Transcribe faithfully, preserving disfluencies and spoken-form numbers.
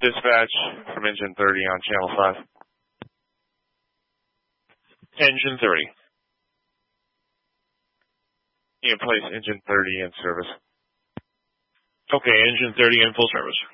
Dispatch from engine thirty on channel five. Engine thirty. You can place engine thirty in service. Okay, engine thirty in full service.